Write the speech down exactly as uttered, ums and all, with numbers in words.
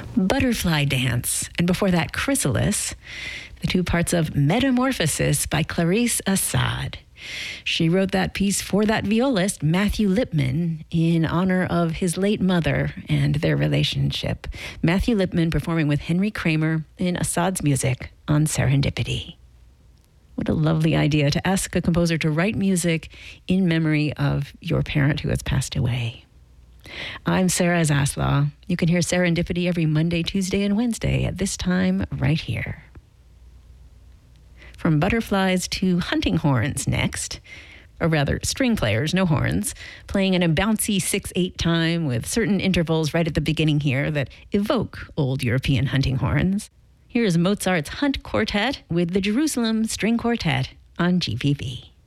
Butterfly Dance, and before that, Chrysalis, the two parts of Metamorphosis by Clarice Assad. She wrote that piece for that violist, Matthew Lipman, in honor of his late mother and their relationship. Matthew Lipman performing with Henry Kramer in Assad's music on Serendipity. What a lovely idea to ask a composer to write music in memory of your parent who has passed away. I'm Sarah Zaslaw. You can hear Serendipity every Monday, Tuesday, and Wednesday at this time right here. From butterflies to hunting horns next, or rather string players, no horns, playing in a bouncy six eight time with certain intervals right at the beginning here that evoke old European hunting horns. Here is Mozart's Hunt Quartet with the Jerusalem String Quartet on G P V.